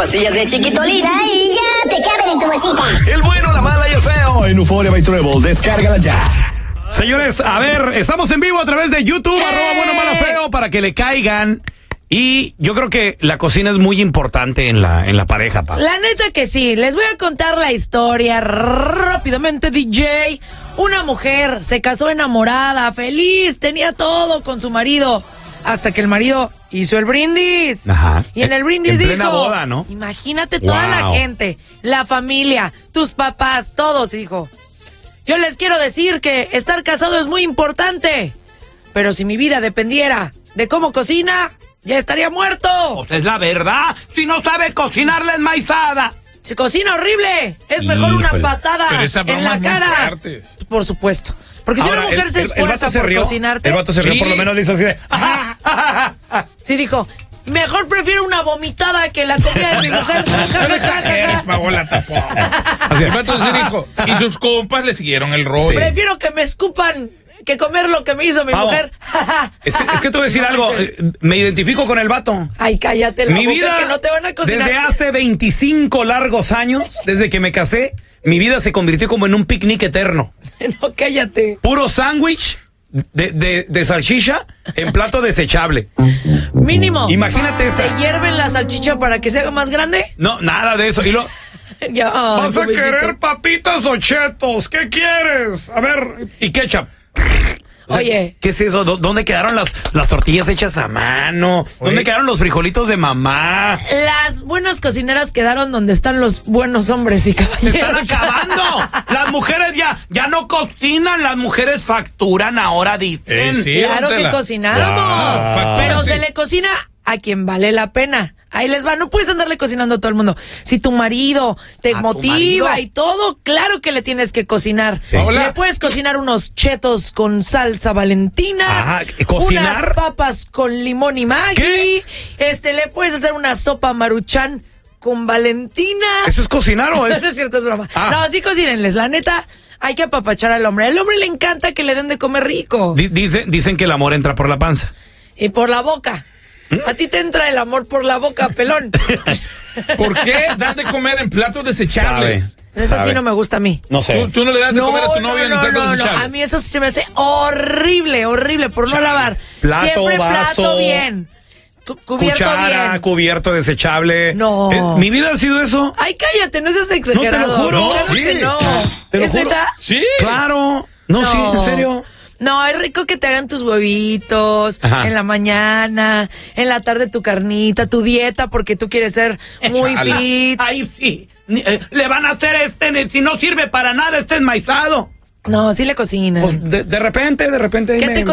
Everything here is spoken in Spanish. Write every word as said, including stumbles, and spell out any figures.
pastillas de Chiquitolina y ya te caben en tu bolsita. El bueno, la mala y el feo en Euphoria by Treble. Descárgala ya. Señores, a ver, estamos en vivo a través de YouTube, ¡Eh! arroba bueno, mala, feo, para que le caigan. Y yo creo que la cocina es muy importante en la, en la pareja, pa. La neta que sí. Les voy a contar la historia rápidamente, D J. Una mujer se casó enamorada, feliz, tenía todo con su marido. Hasta que el marido hizo el brindis. Ajá. Y en el brindis en dijo, plena boda, ¿no? Imagínate toda Wow. la gente, la familia, tus papás, todos, dijo. Yo les quiero decir que estar casado es muy importante. Pero si mi vida dependiera de cómo cocina, ya estaría muerto. Pues es la verdad. Si no sabe cocinar la enmaizada. Se cocina horrible. Es mejor Híjole. una patada Pero esas en la bromas muy cara. fuertes. Por supuesto. Porque si Ahora, una mujer el, se el- el esfuerza vato se por rió. cocinarte. El vato se rió, Sí. por lo menos le hizo así de... "Ajá, ajá, ajá". Sí dijo, mejor prefiero una vomitada que la comida de mi mujer. No exageres, Paola, tampoco. Así. El vato se dijo, y sus compas le siguieron el rollo. Prefiero que me escupan que comer lo que me hizo mi Pavo, mujer. Es que, es que te voy a decir No algo. manches. eh, Me identifico con el vato. Ay, cállate la Mi boca, vida, que no te van a cocinar. desde hace veinticinco largos años, desde que me casé, mi vida se convirtió como en un picnic eterno. No, cállate. Puro sándwich de, de, de salchicha en plato desechable. Mínimo. Imagínate ¿Se esa. hierven la salchicha para que se haga más grande? No, nada de eso. Y lo, Ya, ay, ¿vas a pobrecito. querer papitas o chetos? ¿Qué quieres? A ver, y ketchup. Oye. ¿Qué es eso? ¿Dó- ¿Dónde quedaron las, las tortillas hechas a mano? ¿Dónde Oye. quedaron los frijolitos de mamá? Las buenas cocineras quedaron donde están los buenos hombres y ¡Se caballeros. están acabando! Las mujeres ya, ya no cocinan, las mujeres facturan ahora, dicen. Eh, sí, Claro que Antela. cocinamos, Ah, pero sí. se le cocina a quien vale la pena. Ahí les va, no puedes andarle cocinando a todo el mundo. Si tu marido te ¿A tu motiva marido? y todo, claro que le tienes que cocinar. Sí. Hola. Le puedes cocinar unos chetos con salsa valentina, Ajá, ¿cocinar? unas papas con limón y Maggi, ¿Qué? este, le puedes hacer una sopa maruchan con Valentina. ¿Eso es cocinar o es...? No es cierto, es broma. Ah. No, sí cocínenles, la neta, hay que apapachar al hombre. Al hombre le encanta que le den de comer rico. Di- dice- dicen que el amor entra por la panza. Y por la boca. A ti te entra el amor por la boca, pelón. ¿Por qué dan de comer en platos desechables? Eso Sabe. sí no me gusta a mí. No sé. ¿Tú, tú no le das de No, comer a tu no, novia no, en platos no, no. desechables? A mí eso sí se me hace horrible, horrible, por no Chale. lavar. Plato, Siempre vaso, plato bien. Cu- cubierto Cuchara, bien. cubierto desechable. No. Eh, ¿Mi vida ha sido eso? Ay, cállate, no seas exagerado. No, te lo juro. Claro Sí. que no. Te lo ¿Es juro. neta? Sí. Claro. No, No. sí, en serio. No, es rico que te hagan tus huevitos Ajá. en la mañana, en la tarde tu carnita, tu dieta, porque tú quieres ser muy Échala. fit. Ahí sí. Ni- eh, le van a hacer este, ne- si no sirve para nada, este enmaizado. No, sí le cocinan. Pues de, de repente, de repente. ahí ¿Qué me- te